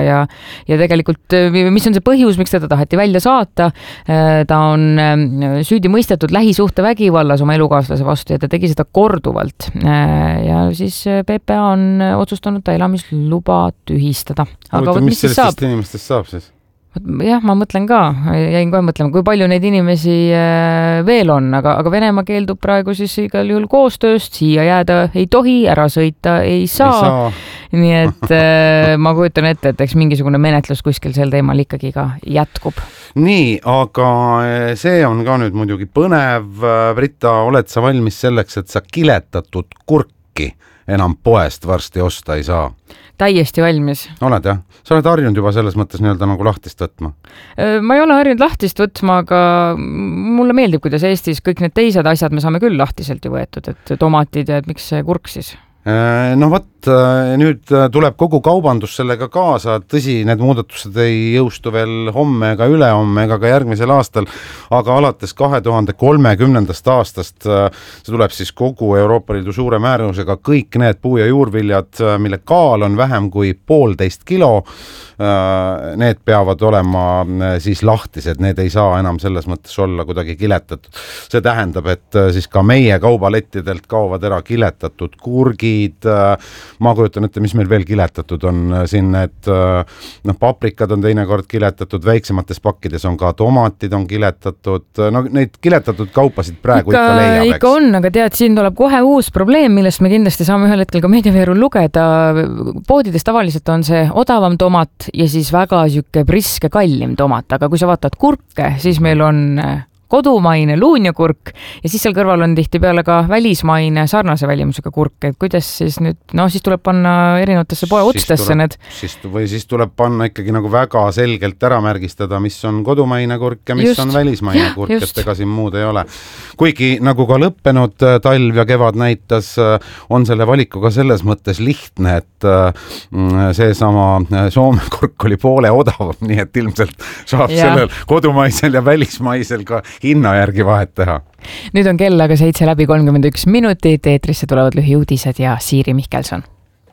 ja tegelikult, mis on see põhjus, miks teda taheti välja saata, ta on süüdi mõistetud lähisuhtevägivallas oma elukaaslase vastu ja ta tegi seda korduvalt ja siis PPA on otsustanud ta elamisluba tühistada. Aga mis sellistest inimestest saab siis? Jah, ma mõtlen ka, jäin kohe mõtlema, kui palju neid inimesi veel on, aga Venemaa keeldub praegu siis igal juhul koostööst, siia jääda ei tohi, ära sõita ei saa. Nii et ma kujutan ette, et eks mingisugune menetlus kuskil sel teemal ikkagi ka jätkub. Nii, aga see on ka nüüd muidugi põnev. Britta, oled sa valmis selleks, et sa kiletatud kurki enam poest varsti osta ei saa? Täiesti valmis. Oled jah? Sa oled harjunud juba selles mõttes nii-öelda nagu lahtist võtma? Ma ei ole harjunud lahtist võtma, aga mulle meeldib, kuidas Eestis kõik need teised asjad me saame küll lahtiselt ju võetud, et tomatid ja et miks see kurk siis? No võt, nüüd tuleb kogu kaubandus sellega kaasa, tõsi, need muudatused ei jõustu veel homme ega ülehomme ega ka järgmisel aastal, aga alates 2030. aastast see tuleb siis kogu Euroopa Liidu suure määrusega kõik need puu- ja juurviljad, mille kaal on vähem kui 1,5 kilo, need peavad olema siis lahtised, need ei saa enam selles mõttes olla kuidagi kiletatud. See tähendab, et siis ka meie kaubalettidelt kaovad ära kiletatud kurgi, ma kujutan ette, mis meil veel kiletatud on siin, need paprikad on teinekord kiletatud, väiksemates pakkides on ka tomatid on kiletatud, no neid kiletatud kaupasid praegu ikka leiab, ikka on, aga tead, siin tuleb kohe uus probleem, millest me kindlasti saame ühel hetkel ka meediaveerul lugeda. Poodides tavaliselt on see odavam tomat ja siis väga süke priske kallim tomat, aga kui sa vaatad kurke, siis meil on kodumaine luunjakurk ja siis seal kõrval on tihtipeale ka välismaine sarnase välimusega kurk, et kuidas siis nüüd, siis tuleb panna erinevatesse poe otstesse need. Siis tuleb panna ikkagi nagu väga selgelt ära märgistada, mis on kodumaine kurk ja mis on välismaine kurk, et ega siin muud ei ole. Kuigi nagu ka lõppenud talv ja kevad näitas, on selle valikuga selles mõttes lihtne, et seesama Soome kurk oli poole odavam, nii et ilmselt saab sellel kodumaisel ja välismaisel ka hinna järgi vahet teha. Nüüd on kell aga 7:31 minutit, eetrisse tulevad lühiuudised ja Siiri Mihkelson.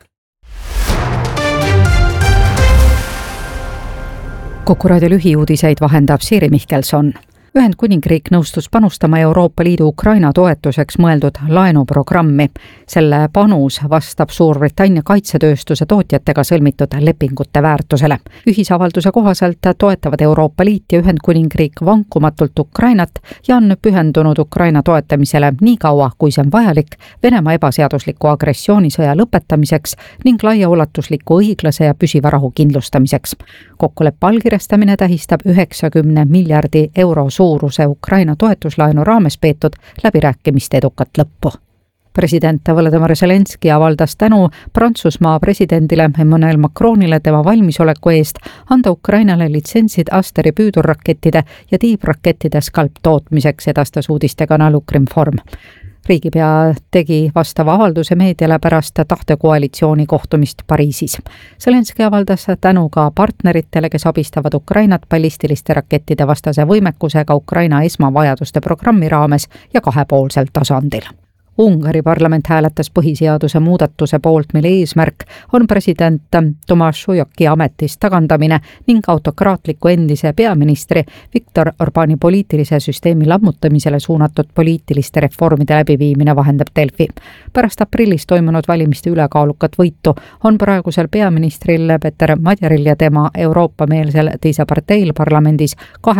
Kuku raadio lühiuudiseid vahendab Siiri Mihkelson. Ühendkuningriik nõustus panustama Euroopa Liidu Ukraina toetuseks mõeldud laenuprogrammi. Selle panus vastab Suurbritannia kaitsetööstuse tootjatega sõlmitud lepingute väärtusele. Ühisavalduse kohaselt toetavad Euroopa Liit ja Ühendkuningriik vankumatult Ukrainat ja on pühendunud Ukraina toetamisele nii kaua, kui see on vajalik Venemaa ebaseadusliku agressioonisõja lõpetamiseks ning laiaulatusliku õiglase ja püsiva rahu kindlustamiseks. Kokkuleppe allkirjastamine tähistab 90 miljardi euro suuruse Ukraina toetuslaenu raames peetud läbirääkimiste edukat lõppu. President Volodymyr Zelenski avaldas tänu Prantsusmaa presidendile Emmanuel Macronile tema valmisoleku eest anda Ukrainale litsentsid Asteri püüdurrakettide ja tiibrakettide Scalp tootmiseks, edastas uudistekanal Ukrinform. Riigipea tegi vastava avalduse meediale pärast tahtekoalitsiooni kohtumist Pariisis. Zelenski avaldas tänu ka partneritele, kes abistavad Ukrainat ballistiliste rakettide vastase võimekusega Ukraina esmavajaduste programmi raames ja kahepoolsel tasandil. Ungari parlament hääletas põhiseaduse muudatuse poolt, mille eesmärk on president Tomaš Ujoki ametist tagandamine ning autokraatliku endise peaministri Viktor Orbáni poliitilise süsteemi lammutamisele suunatud poliitiliste reformide läbiviimine, vahendab Delfi. Pärast aprillis toimunud valimiste ülekaalukat võitu on praegusel peaministril Peter Madjaril ja tema Euroopa-meelsel teise parteil parlamendis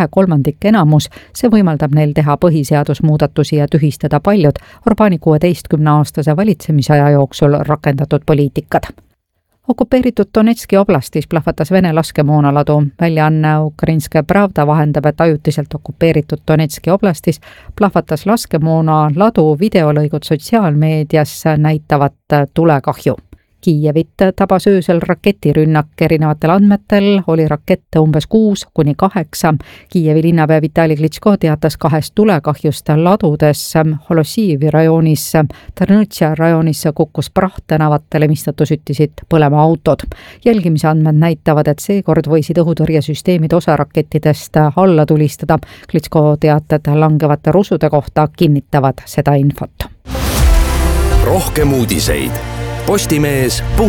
2/3 enamus. See võimaldab neil teha põhiseadusmuudatusi ja tühistada paljud Orbáni 16-aastase valitsemisaja jooksul rakendatud poliitikad. Okupeeritud Donetski oblastis plahvatas Vene laskemoonaladu. Väljaanne Ukrainske Pravda vahendab, et ajutiselt okupeeritud Donetski oblastis plahvatas laskemoonaladu. Videolõigud sotsiaalmeedias näitavad tulekahju. Kiievit tabas öösel raketirünnak, erinevatel andmetel oli rakette umbes 6-8. Kiievi linnapea Vitali Klitschko teatas 2 tulekahjust ladudes. Holosiivi rajoonis, Tarnõtša rajoonis kukkus praht tänavatele, mistõttu süttisid põlema autod. Jälgimise andmed näitavad, et seekord võisid õhutõrjesüsteemid osa rakettidest alla tulistada. Klitschko teated langevate rusude kohta kinnitavad seda infot. Rohkem uudiseid Postimees.ee